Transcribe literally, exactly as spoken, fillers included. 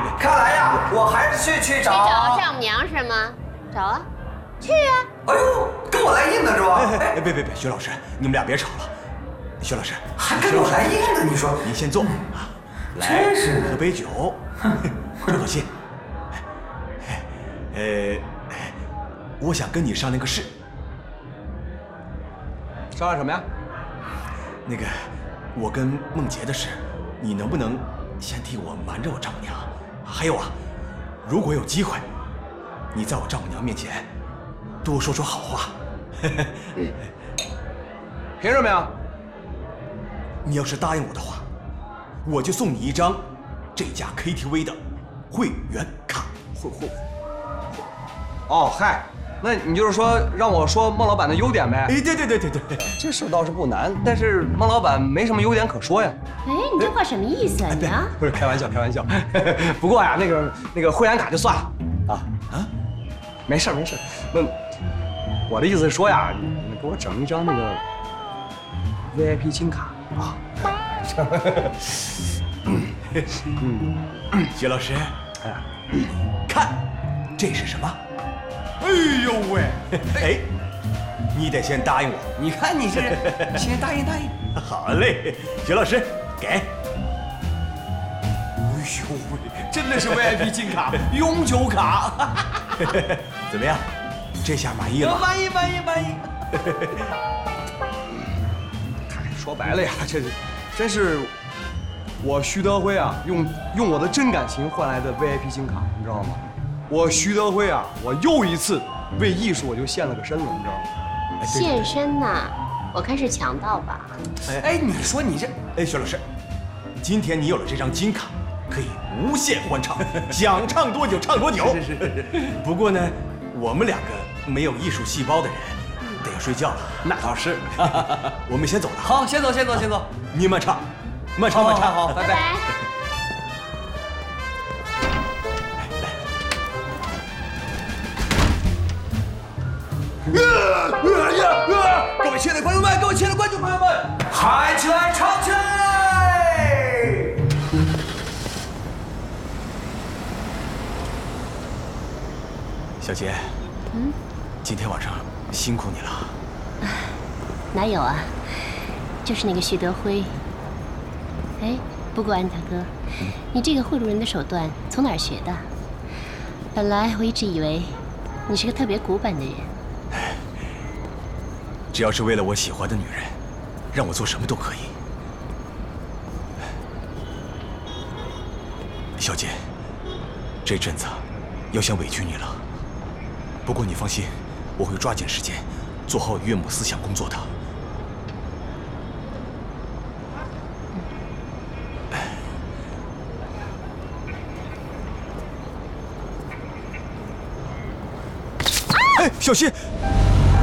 看来呀，我还是去去去找找丈母娘是吗？找啊，去啊！ 哎呦，跟我来硬的是吧？ 哎哎，别别别，徐老师，你们俩别吵了。徐老师， 还跟我来硬的，你说？ 您先坐啊，来真是喝杯酒，坐坐心。呃，我想跟你商量个事。 商量什么呀？ 那个，我跟梦洁的事，你能不能先替我瞒着我丈母娘？还有啊，如果有机会，你在我丈母娘面前多说说好话。 凭什么呀？ 你要是答应我的话，我就送你一张这家 K T V 的会员卡。 会会。哦嗨，那你就是说让我说孟老板的优点呗？ 哎，对对对对对， 这事倒是不难，但是孟老板没什么优点可说呀。 哎，你这话什么意思啊你啊？ 不是开玩笑，开玩笑。不过呀，那个那个会员卡就算了啊啊，没事没事。那我的意思是说呀，你你给我整一张那个 V I P 金卡啊。 嗯，徐老师，哎，看这是什么？哎呦喂！哎，你得先答应我。 你看你这，先答应答应。 好嘞，徐老师，给。哎呦喂，真的是 V I P 金卡，永久卡。 怎么样？这下满意了？ 满意满意满意。说白了呀，这是真是我徐德辉啊，用用我的真感情换来的 V I P 金卡，你知道吗？我徐德辉啊，我又一次为艺术我就献了个身了，你知道吗？ 现身呐，我看是强盗吧？ 哎，你说你这， 哎，徐老师，今天你有了这张金卡，可以无限欢唱，想唱多久唱多久。 是是是。 不过呢，我们两个没有艺术细胞的人，得要睡觉了。 那倒是。 我们先走了。 好，先走先走先走。 你慢唱，慢唱慢唱。 好，拜拜。各位亲爱的观众们，各位亲爱的观众朋友们， 嗨起来，唱起来！ 小杰， 嗯， 今天晚上辛苦你了。 哪有啊，就是那个徐德辉。哎，不过安大哥，你这个贿赂人的手段从哪儿学的？本来我一直以为你是个特别古板的人。 只要是为了我喜欢的女人，让我做什么都可以。小姐，这阵子要想委屈你了。不过你放心，我会抓紧时间做好岳母思想工作的。哎，小心！